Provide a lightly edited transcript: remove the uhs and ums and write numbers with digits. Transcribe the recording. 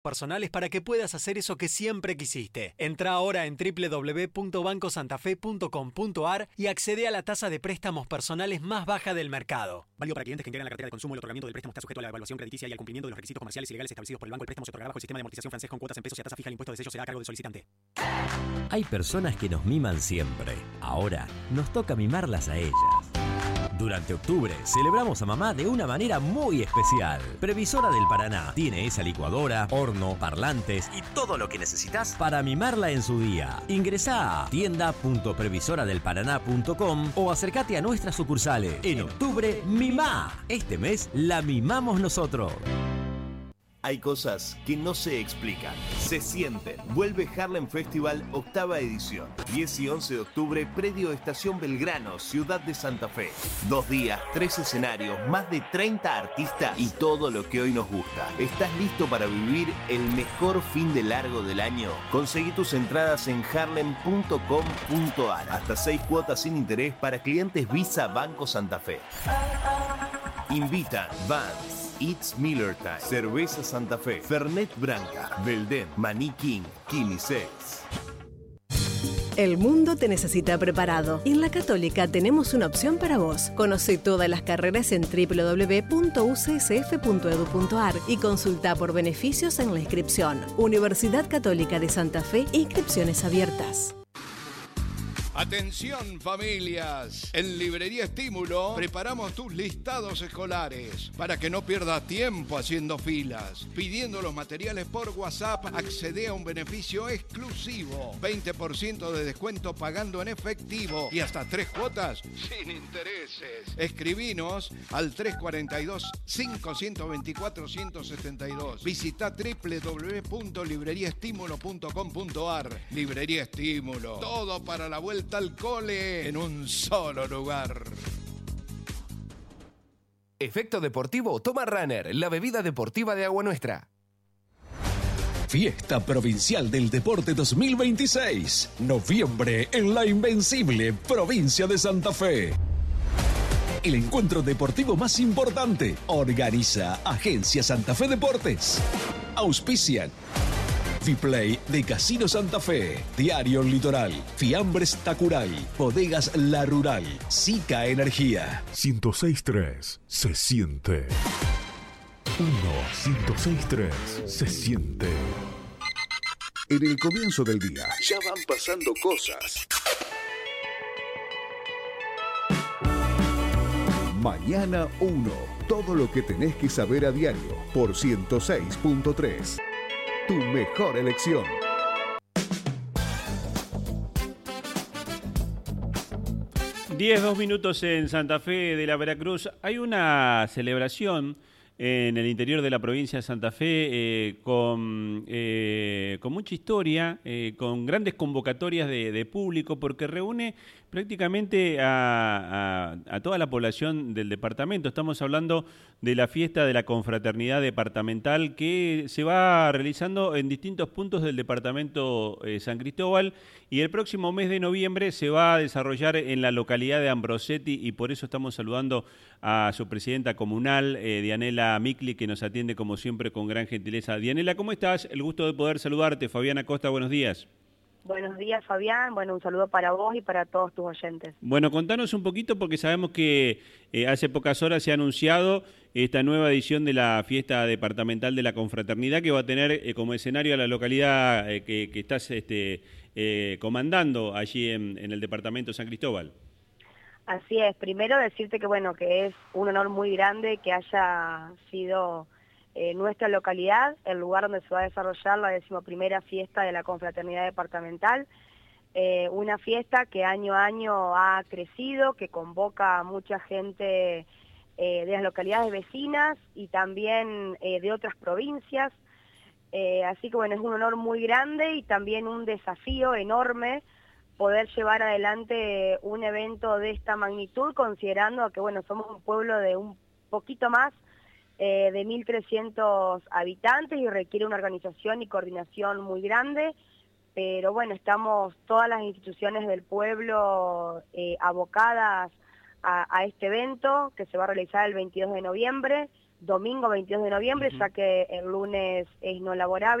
personales para que puedas hacer eso que siempre quisiste. Entra ahora en www.bancosantafe.com.ar y accede a la tasa de préstamos personales más baja del mercado. Válido para clientes que integran la cartera de consumo. El otorgamiento del préstamo está sujeto a la evaluación crediticia y al cumplimiento de los requisitos comerciales y legales establecidos por el banco. El préstamo se otorgará bajo el sistema de amortización francés con cuotas en pesos y a tasa fija. El impuesto de sello será a cargo del solicitante. Hay personas que nos miman siempre. Ahora nos toca mimarlas a ellas. Durante octubre celebramos a mamá de una manera muy especial. Previsora del Paraná tiene esa licuadora, horno, parlantes y todo lo que necesitas para mimarla en su día. Ingresá a tienda.previsoradelparaná.com o acércate a nuestras sucursales. En octubre, mimá. Este mes la mimamos nosotros. Hay cosas que no se explican, se sienten. Vuelve Harlem Festival, 8ª edición. 10 y 11 de octubre, predio Estación Belgrano, Ciudad de Santa Fe. 2 días, 3 escenarios, más de 30 artistas y todo lo que hoy nos gusta. ¿Estás listo para vivir el mejor fin de largo del año? Conseguí tus entradas en harlem.com.ar. Hasta 6 cuotas sin interés para clientes Visa Banco Santa Fe. Invitan Vans, It's Miller Time, Cerveza Santa Fe, Fernet Branca, Belden, Maní King, Quilisex. El mundo te necesita preparado. En La Católica tenemos una opción para vos. Conoce todas las carreras en www.ucsf.edu.ar y consulta por beneficios en la inscripción. Universidad Católica de Santa Fe, inscripciones abiertas. Atención familias, en Librería Estímulo preparamos tus listados escolares para que no pierdas tiempo haciendo filas. Pidiendo los materiales por WhatsApp, accede a un beneficio exclusivo, 20% de descuento pagando en efectivo y hasta 3 cuotas sin intereses. Escribinos al 342-524-172. Visita www.libreriaestimulo.com.ar. Librería Estímulo, todo para la vuelta al cole en un solo lugar. Efecto Deportivo Toma Runner, la bebida deportiva de Agua Nuestra. Fiesta Provincial del Deporte 2026. Noviembre en la invencible provincia de Santa Fe. El encuentro deportivo más importante. Organiza Agencia Santa Fe Deportes. Auspician Viplay de Casino Santa Fe, Diario Litoral, Fiambres Tacuray, Bodegas La Rural, Sica Energía. 106.3 se siente. 106.3 se siente. En el comienzo del día ya van pasando cosas. Mañana 1. Todo lo que tenés que saber a diario por 106.3. Tu mejor elección. Diez, 2 minutos en Santa Fe de la Veracruz. Hay una celebración en el interior de la provincia de Santa Fe con mucha historia, con grandes convocatorias de público, porque reúne prácticamente a toda la población del departamento. Estamos hablando de la fiesta de la confraternidad departamental que se va realizando en distintos puntos del departamento San Cristóbal, y el próximo mes de noviembre se va a desarrollar en la localidad de Ambrosetti, y por eso estamos saludando a su presidenta comunal, Dianela Micli, que nos atiende como siempre con gran gentileza. Dianela, ¿cómo estás? El gusto de poder saludarte. Fabiana Costa, buenos días. Buenos días, Fabián. Bueno, un saludo para vos y para todos tus oyentes. Bueno, contanos un poquito, porque sabemos que hace pocas horas se ha anunciado esta nueva edición de la fiesta departamental de la confraternidad, que va a tener como escenario a la localidad que estás comandando allí en el departamento San Cristóbal. Así es. Primero decirte que bueno, que es un honor muy grande que haya sido nuestra localidad el lugar donde se va a desarrollar la 11ª fiesta de la confraternidad departamental. Una fiesta que año a año ha crecido, que convoca a mucha gente de las localidades vecinas y también de otras provincias. Así que bueno, es un honor muy grande y también un desafío enorme poder llevar adelante un evento de esta magnitud, considerando que bueno, somos un pueblo de un poquito más de 1.300 habitantes y requiere una organización y coordinación muy grande, pero bueno, estamos todas las instituciones del pueblo abocadas a este evento que se va a realizar el 22 de noviembre, domingo 22 de noviembre, ya que el lunes es no laborable.